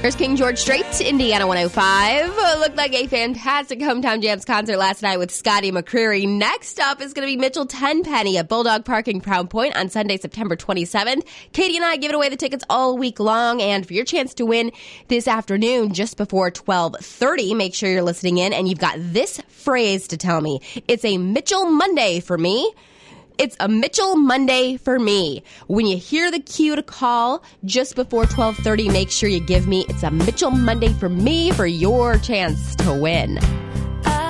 There's King George Strait, Indiana 105. Looked like a fantastic Hometown Jams concert last night with Scotty McCreery. Next up is going to be Mitchell Tenpenny at Bulldog Park in Crown Point on Sunday, September 27th. Katie and I giving away the tickets all week long, and for your chance to win this afternoon just before 12:30, make sure you're listening in, and you've got this phrase to tell me. It's a Mitchell Monday for me. It's a Mitchell Monday for me. When you hear the cue to call just before 12:30, make sure you give me "It's a Mitchell Monday for me" for your chance to win.